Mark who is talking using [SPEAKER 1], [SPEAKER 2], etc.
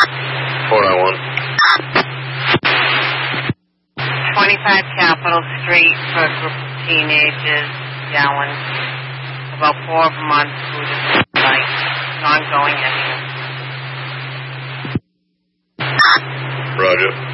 [SPEAKER 1] 491.
[SPEAKER 2] 25 Capitol Street for a group of teenagers yelling. About 4 of them on scooters tonight. It's ongoing anyway.
[SPEAKER 1] Roger.